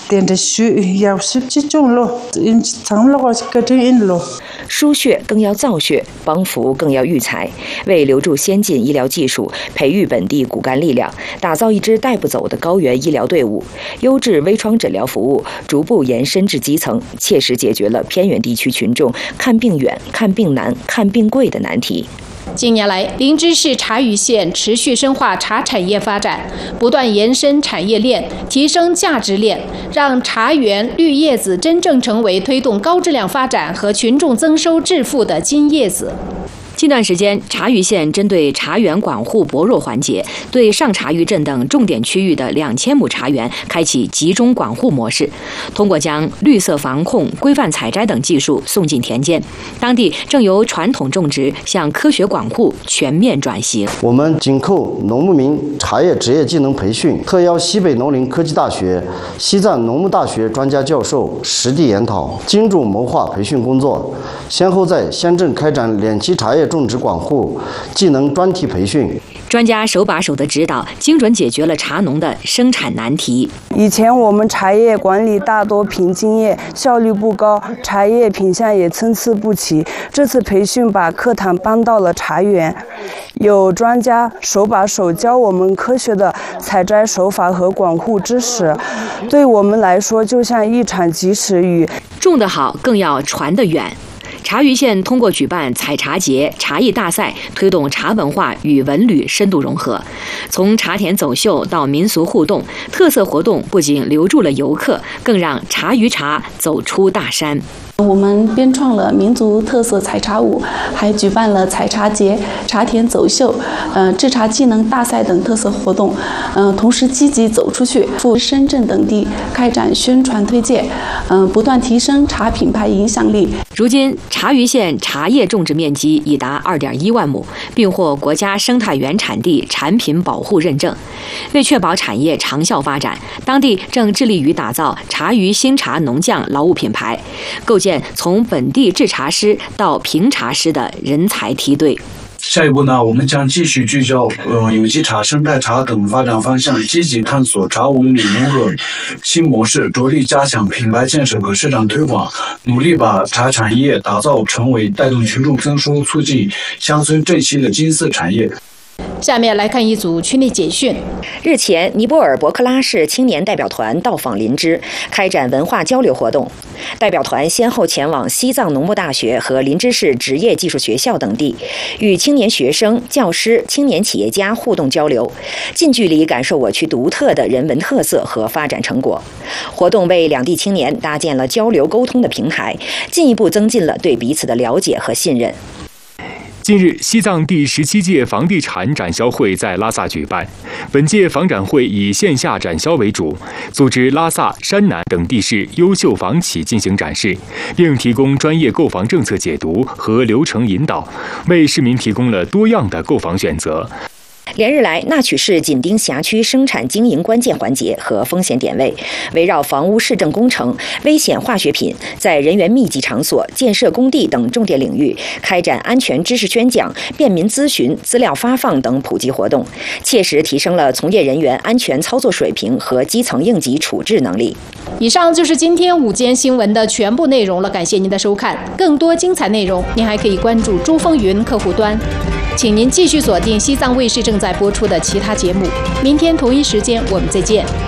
输血更要造血，帮扶更要育才，为留住先进医疗技术，培育本地骨干力量，打造一支带不走的高原医疗队伍，优质微创诊疗服务逐步延伸至基层，切实解决了偏远地区群众看病远、看病难、看病贵的难题。 近年来，林芝市茶余县持续深化茶产业发展，不断延伸产业链，提升价值链，让茶园绿叶子真正成为推动高质量发展和群众增收致富的金叶子。 近段时间，茶余县针对茶园管护薄弱环节，对上茶余镇等重点区域的2000亩茶园开启集中管护模式，通过将绿色防控、规范采摘等技术送进田间，当地正由传统种植向科学管护全面转型。 我们紧扣农牧民茶叶职业技能培训，特邀西北农林科技大学、西藏农牧大学专家教授实地研讨，精准谋划培训工作，先后在乡镇开展2期茶叶种植管护技能专题培训， 专家手把手的指导，精准解决了茶农的生产难题。 以前我们茶叶管理大多凭经验，效率不高，茶叶品相也参差不齐。这次培训把课堂搬到了茶园，有专家手把手教我们科学的采摘手法和管护知识，对我们来说就像一场及时雨。 种得好，更要传得远。茶余县通过举办采茶节、茶艺大赛，推动茶文化与文旅深度融合。从茶田走秀到民俗互动，特色活动不仅留住了游客，更让茶余茶走出大山。 我们编创了民族特色采茶舞，还举办了采茶节、茶田走秀、制茶技能大赛等特色活动。同时积极走出去，赴深圳等地开展宣传推介，不断提升茶品牌影响力。 如今，茶余县茶叶种植面积已达2.1万亩，并获国家生态原产地产品保护认证。为确保产业长效发展，当地正致力于打造茶余新茶农匠劳务品牌，构建从本地制茶师到评茶师的人才梯队。 下一步呢，我们将继续聚焦有机茶、生态茶等发展方向，积极探索茶文旅融合新模式，着力加强品牌建设和市场推广，努力把茶产业打造成为带动群众增收、促进乡村振兴的金色产业。 下面来看一组区内简讯。 日前，尼泊尔博克拉市青年代表团到访林芝，开展文化交流活动。代表团先后前往西藏农牧大学和林芝市职业技术学校等地，与青年学生、教师、青年企业家互动交流，近距离感受我区独特的人文特色和发展成果。活动为两地青年搭建了交流沟通的平台，进一步增进了对彼此的了解和信任。 近日，西藏第17届房地产展销会在拉萨举办。本届房展会以线下展销为主，组织拉萨、山南等地市优秀房企进行展示，并提供专业购房政策解读和流程引导，为市民提供了多样的购房选择。 连日来，纳曲市紧盯辖区生产经营关键环节和风险点位，围绕房屋市政工程、危险化学品、在人员密集场所、建设工地等重点领域，开展安全知识宣讲、便民咨询、资料发放等普及活动，切实提升了从业人员安全操作水平和基层应急处置能力。 以上就是今天午间新闻的全部内容了，感谢您的收看。更多精彩内容，您还可以关注珠风云客户端。请您继续锁定西藏卫视正在播出的其他节目。明天同一时间我们再见。